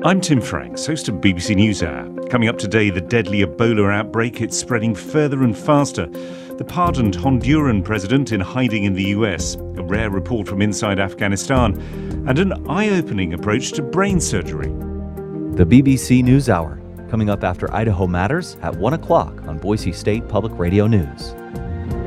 I'm Tim Franks, host of BBC NewsHour. Coming up today, the deadly Ebola outbreak. It's spreading further and faster. The pardoned Honduran president in hiding in the US. A rare report from inside Afghanistan. And an eye-opening approach to brain surgery. The BBC NewsHour, coming up after Idaho Matters at 1 o'clock on Boise State Public Radio News.